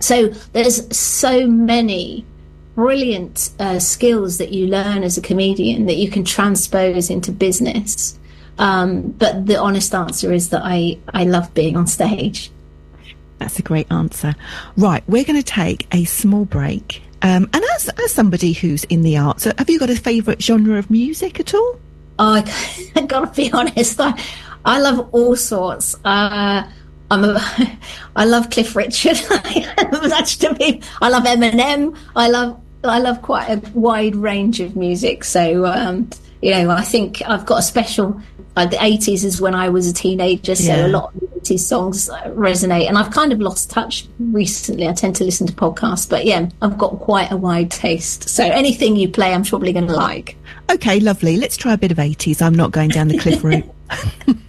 So there's so many brilliant skills that you learn as a comedian that you can transpose into business. But the honest answer is that I love being on stage. That's a great answer. Right, we're going to take a small break. And as somebody who's in the arts, have you got a favourite genre of music at all? Oh, I gotta be honest. I love all sorts. I love Cliff Richard. I love Eminem. I love quite a wide range of music. So I think I've got a special. The 80s is when I was a teenager, so a lot of the 80s songs resonate. And I've kind of lost touch recently. I tend to listen to podcasts, but yeah, I've got quite a wide taste. So anything you play, I'm probably going to like. Okay, lovely. Let's try a bit of 80s. I'm not going down the Cliff route.